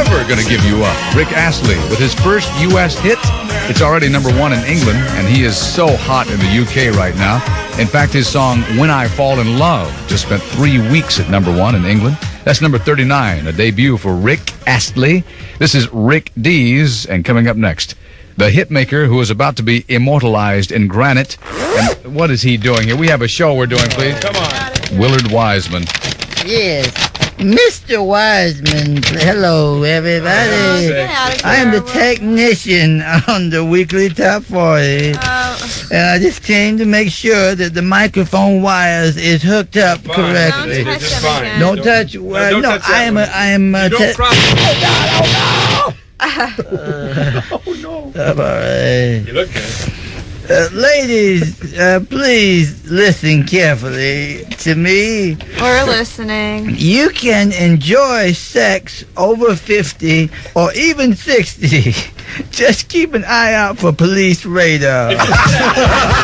never gonna give you up. Rick Astley with his first U.S. hit. It's already number 1 in England, and he is so hot in the U.K. right now. In fact, his song, When I Fall in Love, just spent 3 weeks at number 1 in England. That's number 39, a debut for Rick Astley. This is Rick Dees, and coming up next, the hitmaker who is about to be immortalized in granite. And what is he doing here? We have a show we're doing, please. Come on. Willard Wiseman. Yes. Mr. Wiseman, hello, everybody. I am the technician on the Weekly Top 40. And I just came to make sure that the microphone wires is hooked up correctly. Don't touch them again. Don't touch. Don't touch I am. You don't cross. Oh no! All right. You look good. Ladies, please listen carefully to me. We're listening. You can enjoy sex over 50 or even 60. Just keep an eye out for police radar.